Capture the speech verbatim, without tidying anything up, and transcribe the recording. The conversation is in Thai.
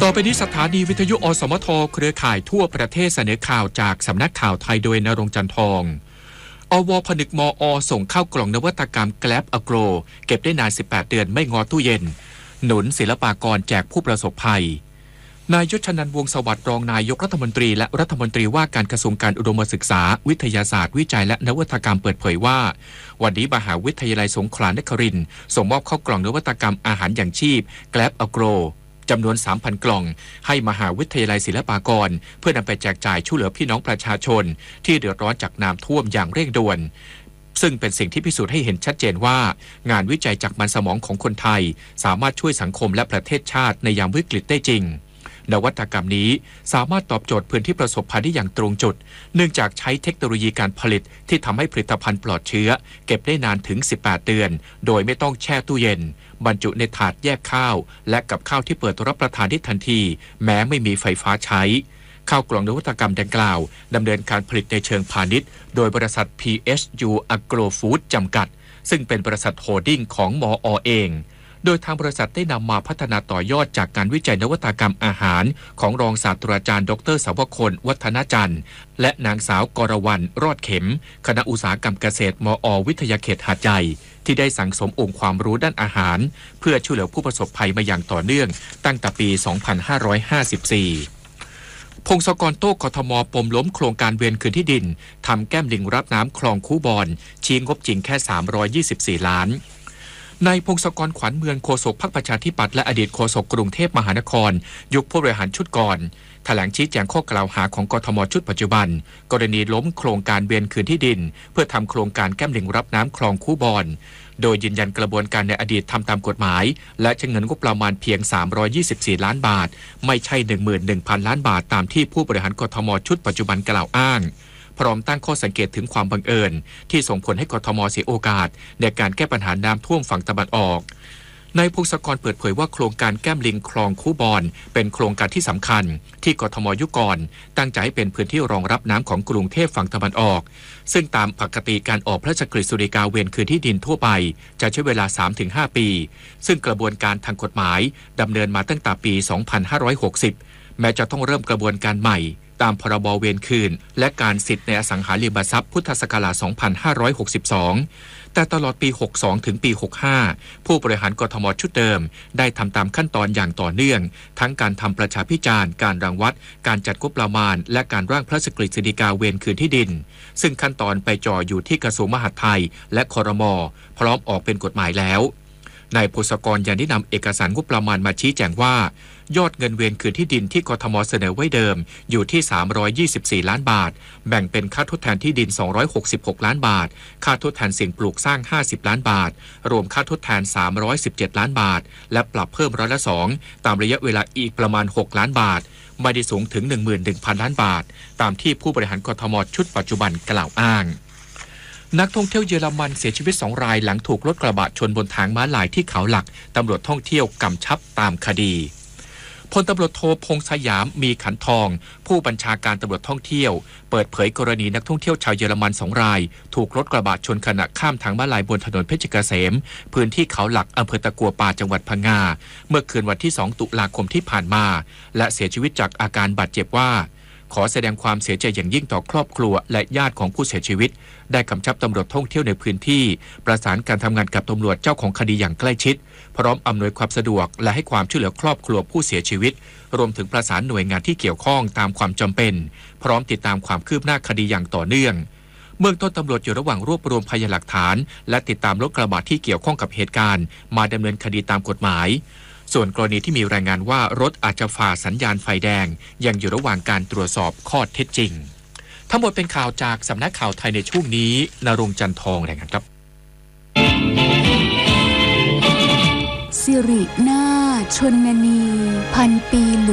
อไปนี้สถานีวิทยุอสมทเครือข่ายทั่วประเทศเสนอข่าวจากสำนักข่าวไทยโดยณรงค์จันทองอวผนึกมอส่งเข้ากล่องนวัตกรรมแกลบอโกรเก็บได้นานสิบแปดเดือนไม่งอตู้เย็นหนุนศิลปากรแจกผู้ประสบภัยนายยศชนันท์วงศ์สวัสดิ์รองนายกรัฐมนตรีและรัฐมนตรีว่าการกระทรวงการอุดมศึกษาวิทยาศาสตร์วิจัยและนวัตกรรมเปิดเผยว่าวันนี้มหาวิทยาลัยสงขลานครินทร์ส่งมอบเข้ากล่องนวัตกรรมอาหารอย่างชีพแกลบอโกรจำนวน สามพัน กล่องให้มหาวิทยาลัยศิลปากรเพื่อนำไปแจกจ่ายช่วยเหลือพี่น้องประชาชนที่เดือดร้อนจากน้ำท่วมอย่างเร่งด่วนซึ่งเป็นสิ่งที่พิสูจน์ให้เห็นชัดเจนว่างานวิจัยจากมันสมองของคนไทยสามารถช่วยสังคมและประเทศชาติในยามวิกฤตได้จริงนวัตกรรมนี้สามารถตอบโจทย์พื้นที่ประสบภัยได้อย่างตรงจุดเนื่องจากใช้เทคโนโลยีการผลิตที่ทำให้ผลิตภัณฑ์ปลอดเชื้อเก็บได้นานถึงสิบแปดเดือนโดยไม่ต้องแช่ตู้เย็นบรรจุในถาดแยกข้าวและกับข้าวที่เปิดรับประทานได้ทันทีแม้ไม่มีไฟฟ้าใช้ข้าวกล่องนวัตกรรมดังกล่าวดำเนินการผลิตในเชิงพาณิชย์โดยบริษัท พี เอช ยู Agro Food จำกัดซึ่งเป็นบริษัทโฮลดิ้งของมอเองโดยทางบริษัทได้นำมาพัฒนาต่อยอดจากการวิจัยนวัตกรรมอาหารของรองศาสตราจารย์ดรสาวคลวัฒนจันทร์และนางสาวกรวรรณรอดเข็มคณะอุตสาหกรรมเกษตรมอวิทยาเขตหาดใหญ่ที่ได้สั่งสมองค์ความรู้ด้านอาหารเพื่อช่วยเหลือผู้ประสบภัยมาอย่างต่อเนื่องตั้งแต่ปี สองพันห้าร้อยห้าสิบสี่ พงศกรโต้กทมปมล้มโครงการเวียนคืนที่ดินทำแก้มลิงรับน้ำคลองคูบอนชี้งบจริงแค่สามร้อยยี่สิบสี่ล้านนายพงศกรขวัญเมืองโฆษกพรรคประชาธิปัตย์และอดีตโฆษกกรุงเทพมหานครยุคผู้บริหารชุดก่อนแถลงชี้แจงข้อกล่าวหาของกทมชุดปัจจุบันกรณีล้มโครงการเวียนคืนที่ดินเพื่อทำโครงการแก้มลิงรับน้ำคลองคูบอนโดยยืนยันกระบวนการในอดีตทำตามกฎหมายและใช้เงินงบประมาณเพียงสามร้อยยี่สิบสี่ล้านบาทไม่ใช่ หนึ่งหมื่นหนึ่งพัน ล้านบาทตามที่ผู้บริหารกทมชุดปัจจุบันกล่าวอ้างพร้อมตั้งข้อสังเกตถึงความบังเอิญที่ส่งผลให้กทมเสียโอกาสในการแก้ปัญหาน้ำท่วมฝั่งตะวันออกนายพงศกรเปิดเผยว่าโครงการแก้มลิงคลองคูบอนเป็นโครงการที่สำคัญที่กทมยุคก่อนตั้งใจให้เป็นพื้นที่รองรับน้ำของกรุงเทพฝั่งตะวันออกซึ่งตามปกติการออกพระราชกฤษฎีกาเวียนคืนที่ดินทั่วไปจะใช้เวลา สามถึงห้า ปีซึ่งกระบวนการทางกฎหมายดำเนินมาตั้งแต่ปี สองพันห้าร้อยหกสิบ แม้จะต้องเริ่มกระบวนการใหม่ตามพรบเวรคืนและการสิทธิในอสังหาริมทรัพย์พุทธศักราช สองพันห้าร้อยหกสิบสอง แต่ตลอดปี หกสิบสอง ถึงปี หกสิบห้า ผู้บริหารกทมชุดเดิมได้ทำตามขั้นตอนอย่างต่อเนื่องทั้งการทำประชาพิจารณ์การรังวัดการจัดงบประมาณและการร่างพระราชกฤษฎีกาเวรคืนที่ดินซึ่งขั้นตอนไปจ่ออยู่ที่กระทรวงมหาดไทยและครม.พร้อมออกเป็นกฎหมายแล้วนายพงศกรยังได้นำเอกสารงบประมาณมาชี้แจงว่ายอดเงินเวียนคืนที่ดินที่กทมเสนอไว้เดิมอยู่ที่สามร้อยยี่สิบสี่ล้านบาทแบ่งเป็นค่าทดแทนที่ดินสองร้อยหกสิบหกล้านบาทค่าทดแทนสิ่งปลูกสร้างห้าสิบล้านบาทรวมค่าทดแทนสามร้อยสิบเจ็ดล้านบาทและปรับเพิ่มร้อยละสองตามระยะเวลาอีกประมาณหกล้านบาทไม่ได้สูงถึง หนึ่งหมื่นหนึ่งพัน ล้านบาทตามที่ผู้บริหารกทมชุดปัจจุบันกล่าวอ้างนักท่องเที่ยวเยอรมันเสียชีวิตสองรายหลังถูกรถกระบะชนบนทางม้าลายที่เขาหลักตำรวจท่องเที่ยวกำชับตามคดีพลตำรวจโทพงษ์สยามมีขันทองผู้บัญชาการตำรวจท่องเที่ยวเปิดเผยกรณีนักท่องเที่ยวชาวเยอรมันสองรายถูกรถกระบะชนขณะข้ามทางม้าลายบนถนนเพชรเกษมพื้นที่เขาหลักอำเภอตะกัวป่าจังหวัดพังงาเมื่อคืนวันที่สองตุลาคมที่ผ่านมาและเสียชีวิตจากอาการบาดเจ็บว่าขอแสดงความเสียใจอย่างยิ่งต่อครอบครัวและญาติของผู้เสียชีวิตได้กำชับตำรวจท่องเที่ยวในพื้นที่ประสานการทำงานกับตำรวจเจ้าของคดีอย่างใกล้ชิดพร้อมอำนวยความสะดวกและให้ความช่วยเหลือครอบครัวผู้เสียชีวิตรวมถึงประสานหน่วยงานที่เกี่ยวข้องตามความจำเป็นพร้อมติดตามความคืบหน้าคดีอย่างต่อเนื่องเบื้องต้นตำรวจอยู่ระหว่างรวบรวมพยานหลักฐานและติดตามรถกระบะที่เกี่ยวข้องกับเหตุการณ์มาดำเนินคดีตามกฎหมายส่วนกรณีที่มีรายงานว่ารถอาจจะฝ่าสัญญาณไฟแดงยังอยู่ระหว่างการตรวจสอบข้อเท็จจริงทั้งหมดเป็นข่าวจากสำนักข่าวไทยในช่วงนี้ณรงค์จันทองรายงานครับสิรินาชนนีพันปี